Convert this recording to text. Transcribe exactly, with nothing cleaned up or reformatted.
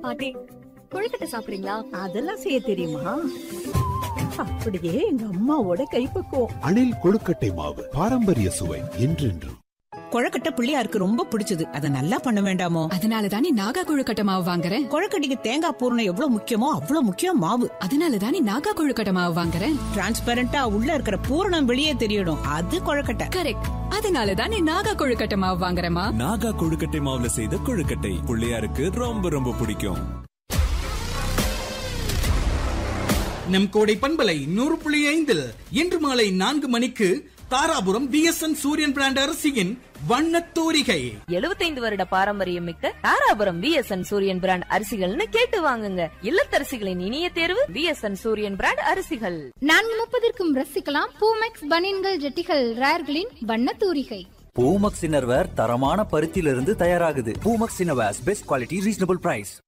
பாட்டி கொழுக்கட்டை சாப்பிடுறீங்களா? அதெல்லாம் செய்ய தெரியுமா? அப்படியே எங்க அம்மாவோட கைப்பக்குவம். அணில் கொழுக்கட்டை மாவு பாரம்பரிய சுவை என்றென்றும். கொழுக்கட்டை பிள்ளையாருக்கு ரொம்ப பிடிச்சது. அதை நல்லா பண்ண வேண்டாமோ? அதனாலதானே நாகா கொழுக்கட்டை மாவு வாங்குறேன். கொழுக்கட்டைக்கு தேங்காய் பூரணம் எவ்வளவு முக்கியமோ அவ்வளவு முக்கியம் மாவு. அதனாலதானே நாகா கொழுக்கட்டை மாவு வாங்குறேன். டிரான்ஸ்பரண்டா உள்ள இருக்கிற பூரணம் வெளியே தெரியணும். அது கொழுக்கட்டை. கரெக்ட். அதனாலதானே நாகா கொழுக்கட்டை மாவு வாங்குறேமா. நாகா கொழுக்கட்டை மாவுல செய்த கொழுக்கட்டை பிள்ளையாருக்கு ரொம்ப ரொம்ப பிடிக்கும். நம் கோடை பண்பலை நூறு புள்ளி ஐந்தில் இன்று மாலை நான்கு மணிக்கு தாராபுரம் பிஎஸ்என் சூரியன் பிராண்ட் அரிசியின் வண்ணத் தூரிகை. எழுபத்தைந்து வருட பாரம்பரியம் மிக்க தாராபுரம் பிஎஸ்என் சூரியன் பிராண்ட் அரிசிகள்னு கேட்டு வாங்குங்க. இல்லத்தரசிகளின் இனிய தேர்வு பிஎஸ்என் சூரியன் பிராண்ட் அரிசிகள். நான்கு முப்பதற்கும் ரசிக்கலாம் பூமெக்ஸ் பனியன்கள் ஜெட்டிகள் ரேர்களின் வண்ணத் தூரிகை. பூமெக்ஸ் இன்னர்வேர் தரமான பருத்தியிலிருந்து தயாராகுது. Boomex innerwears best quality reasonable price.